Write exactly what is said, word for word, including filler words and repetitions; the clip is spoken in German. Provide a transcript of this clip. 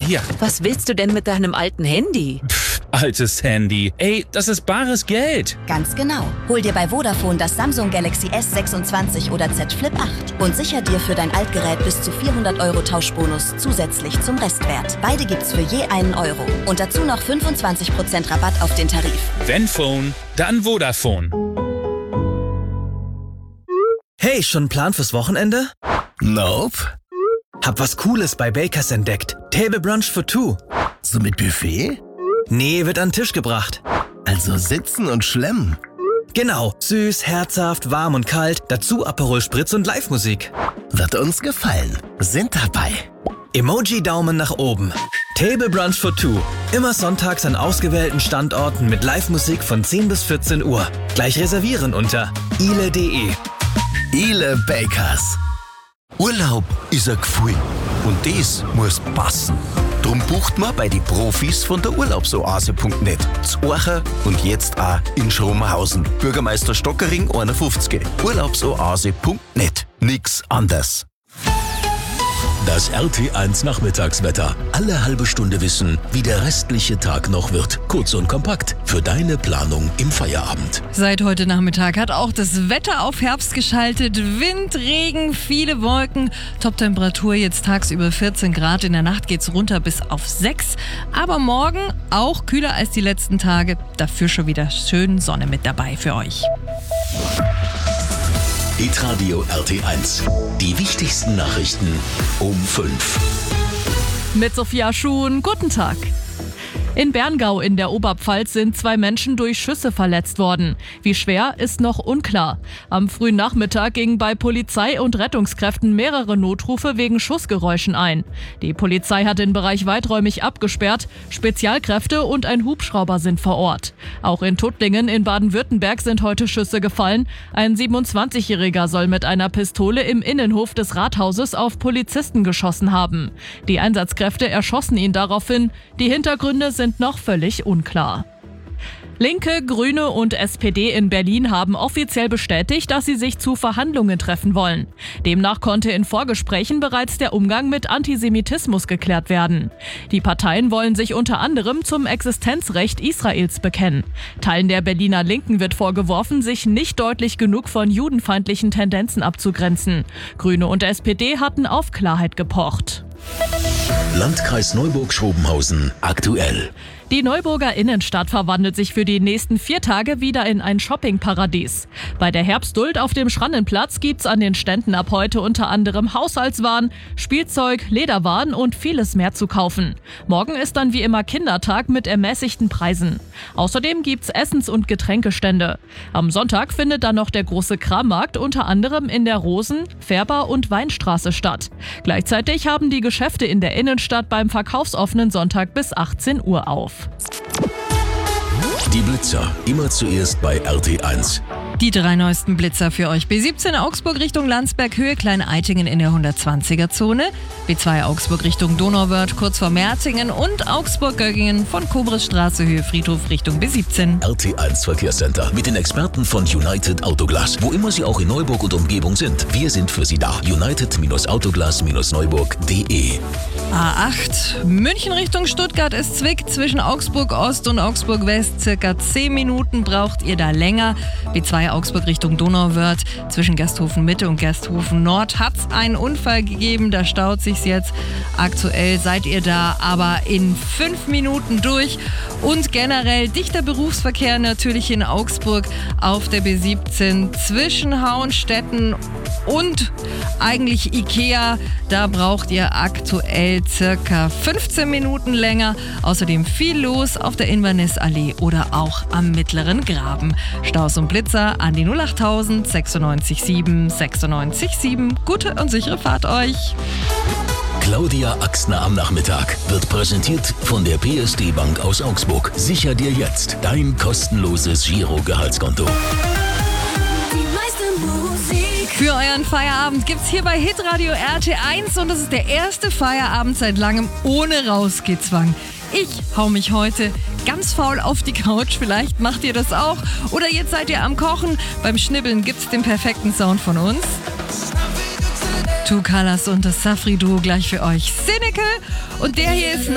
hier. Was willst du denn mit deinem alten Handy? Pff, altes Handy. Ey, das ist bares Geld. Ganz genau. Hol dir bei Vodafone das Samsung Galaxy S sechsundzwanzig oder Z Flip acht und sicher dir für dein Altgerät bis zu vierhundert Euro Tauschbonus zusätzlich zum Restwert. Beide gibt's für je einen Euro. Und dazu noch fünfundzwanzig Prozent Rabatt auf den Tarif. Wenn Phone, dann Vodafone. Hey, schon einen Plan fürs Wochenende? Nope. Hab was Cooles bei Bakers entdeckt. Table Brunch for two. So mit Buffet? Nee, wird an den Tisch gebracht. Also sitzen und schlemmen. Genau. Süß, herzhaft, warm und kalt. Dazu Aperol Spritz und Live-Musik. Wird uns gefallen. Sind dabei. Emoji-Daumen nach oben. Table Brunch for two. Immer sonntags an ausgewählten Standorten mit Live-Musik von zehn bis vierzehn Uhr. Gleich reservieren unter ile punkt de. Ile Bakers. Urlaub ist ein Gefühl und das muss passen. Drum bucht man bei den Profis von der Urlaubsoase punkt net. Zu Orcha und jetzt auch in Schromenhausen. Bürgermeister Stockering einundfünfzig. Urlaubsoase punkt net. Nix anders. Das R T eins Nachmittagswetter. Alle halbe Stunde wissen, wie der restliche Tag noch wird. Kurz und kompakt für deine Planung im Feierabend. Seit heute Nachmittag hat auch das Wetter auf Herbst geschaltet. Wind, Regen, viele Wolken. Toptemperatur jetzt tagsüber vierzehn Grad. In der Nacht geht's runter bis auf sechs. Aber morgen auch kühler als die letzten Tage. Dafür schon wieder schön Sonne mit dabei für euch. Hitradio R T eins. Die wichtigsten Nachrichten um fünf. Mit Sophia Schuhn, guten Tag. In Berngau in der Oberpfalz sind zwei Menschen durch Schüsse verletzt worden. Wie schwer, ist noch unklar. Am frühen Nachmittag gingen bei Polizei und Rettungskräften mehrere Notrufe wegen Schussgeräuschen ein. Die Polizei hat den Bereich weiträumig abgesperrt. Spezialkräfte und ein Hubschrauber sind vor Ort. Auch in Tuttlingen in Baden-Württemberg sind heute Schüsse gefallen. Ein siebenundzwanzigjähriger soll mit einer Pistole im Innenhof des Rathauses auf Polizisten geschossen haben. Die Einsatzkräfte erschossen ihn daraufhin. Die Hintergründe sind noch völlig unklar. Linke, Grüne und S P D in Berlin haben offiziell bestätigt, dass sie sich zu Verhandlungen treffen wollen. Demnach konnte in Vorgesprächen bereits der Umgang mit Antisemitismus geklärt werden. Die Parteien wollen sich unter anderem zum Existenzrecht Israels bekennen. Teilen der Berliner Linken wird vorgeworfen, sich nicht deutlich genug von judenfeindlichen Tendenzen abzugrenzen. Grüne und S P D hatten auf Klarheit gepocht. Landkreis Neuburg-Schrobenhausen aktuell. Die Neuburger Innenstadt verwandelt sich für die nächsten vier Tage wieder in ein Shoppingparadies. Bei der Herbstduld auf dem Schrannenplatz gibt's an den Ständen ab heute unter anderem Haushaltswaren, Spielzeug, Lederwaren und vieles mehr zu kaufen. Morgen ist dann wie immer Kindertag mit ermäßigten Preisen. Außerdem gibt's Essens- und Getränkestände. Am Sonntag findet dann noch der große Krammarkt unter anderem in der Rosen-, Färber- und Weinstraße statt. Gleichzeitig haben die Geschäfte in der Innenstadt beim verkaufsoffenen Sonntag bis achtzehn Uhr auf. Die Blitzer, immer zuerst bei R T eins. Die drei neuesten Blitzer für euch. B siebzehn Augsburg Richtung Landsberg, Höhe Klein-Eitingen in der hundertzwanziger-Zone. B zwei Augsburg Richtung Donauwörth, kurz vor Merzingen. Und Augsburg-Göggingen von Kobrisstraße, Höhe Friedhof Richtung B siebzehn. R T eins Verkehrscenter mit den Experten von United Autoglas. Wo immer Sie auch in Neuburg und Umgebung sind, wir sind für Sie da. United Autoglas Neuburg punkt de. A acht, München Richtung Stuttgart ist Zwick. Zwischen Augsburg Ost und Augsburg West circa zehn Minuten braucht ihr da länger. B zwei Augsburg Richtung Donauwörth. Zwischen Gersthofen Mitte und Gersthofen Nord hat es einen Unfall gegeben. Da staut sich's jetzt. Aktuell seid ihr da aber in fünf Minuten durch. Und generell dichter Berufsverkehr natürlich in Augsburg auf der B siebzehn zwischen Hauenstetten und eigentlich Ikea. Da braucht ihr aktuell circa fünfzehn Minuten länger. Außerdem viel los auf der Inverness-Allee oder auch am Mittleren Graben. Staus und Blitzer an die null achttausend sechsundneunzig sieben sechsundneunzig sieben. Gute und sichere Fahrt euch. Claudia Axner am Nachmittag wird präsentiert von der P S D Bank aus Augsburg. Sicher dir jetzt dein kostenloses Giro-Gehaltskonto. Für euren Feierabend gibt's hier bei Hitradio R T eins und das ist der erste Feierabend seit langem ohne Rausgezwang. Ich hau mich heute ganz faul auf die Couch, vielleicht macht ihr das auch. Oder jetzt seid ihr am Kochen, beim Schnibbeln gibt's den perfekten Sound von uns. Two Colors und das Safri-Duo gleich für euch. Cynical und der hier ist